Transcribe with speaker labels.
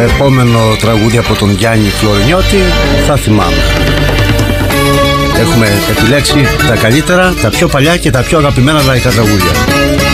Speaker 1: επόμενο τραγούδι από τον Γιάννη Φλωρινιώτη θα θυμάμαι. Έχουμε επιλέξει τα καλύτερα, τα πιο παλιά και τα πιο αγαπημένα λαϊκά τραγούδια.